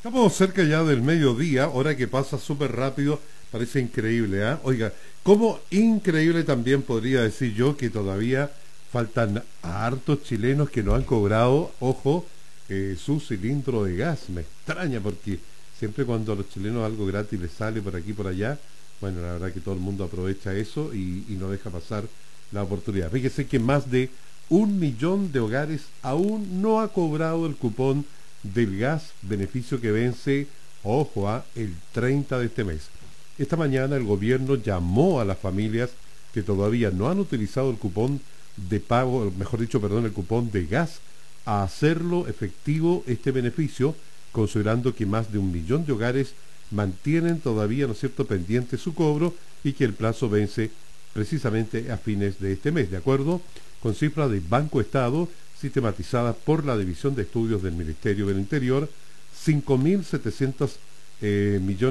Estamos cerca ya del mediodía, hora que pasa súper rápido, parece increíble, ¿ah? Oiga, como increíble también podría decir yo que todavía faltan hartos chilenos que no han cobrado, ojo, su cilindro de gas. Me extraña porque siempre cuando a los chilenos algo gratis les sale por aquí y por allá, bueno, la verdad que todo el mundo aprovecha eso y no deja pasar la oportunidad. Fíjese que más de 1 millón de hogares aún no ha cobrado el cupón del gas, beneficio que vence, ojo, el 30 de este mes. Esta mañana el gobierno llamó a las familias que todavía no han utilizado el cupón de pago, mejor dicho, perdón, el cupón de gas, a hacerlo efectivo este beneficio, considerando que más de 1 millón de hogares mantienen todavía, ¿no es cierto?, pendiente su cobro y que el plazo vence precisamente a fines de este mes, de acuerdo con cifras de Banco Estado sistematizadas por la División de Estudios del Ministerio del Interior. 5.700 millones